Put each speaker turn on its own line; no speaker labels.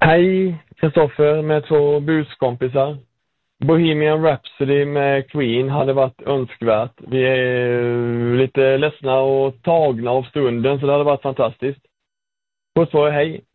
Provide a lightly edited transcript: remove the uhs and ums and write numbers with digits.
Hej, Kristoffer med 2 buskompisar. Bohemian Rhapsody med Queen hade varit önskvärt. Vi är lite ledsna och tagna av stunden, så det hade varit fantastiskt. Puss på er, hej!